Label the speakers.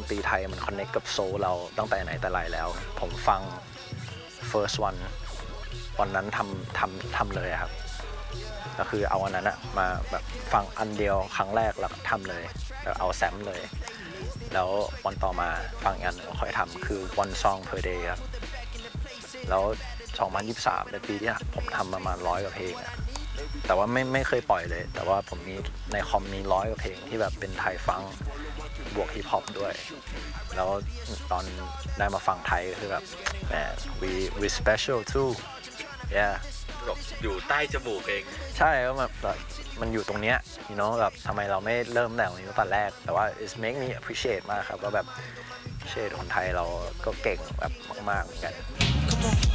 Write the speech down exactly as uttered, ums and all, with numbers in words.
Speaker 1: นตรีไทยมันคอนเนคกับโซลเราตั้งแต่ไหนแต่ไรแล้วผมฟัง first one วันนั้นทำทำทำเลยครับก็คือเอาอันนั้นอะมาแบบฟังอันเดียวครั้งแรกแล้วทำเลยแล้วเอาแซมเลยแล้ววันต่อมาฟังอันนึงค่อยทำคือ one song per day ครับแล้วสองพันยี่สิบสามเป็นปีที่ผมทำประมาณร้อยกว่าเพลงอะแต่ว่าไม่ไม่เคยปล่อยเลยแต่ว่าผมมีในคอมมีร้อยกว่าเพลงที่แบบเป็นไทยฟังบวกฮิปฮอปด้วยแล้วตอนได้มาฟังไทยก็คือแบบแหม we we special too yeah
Speaker 2: อยู่ใต้จมูกเอง
Speaker 1: ใช่ก็แบบมันอยู่ตรงเนี้ย you know แบบทำไมเราไม่เริ่มแต่ตรงนี้ตั้งแต่แรกแต่ว่า it make me appreciate มากครับว่าแบบเชดคนไทยเราก็เก่งแบบมากๆเหมือนกัน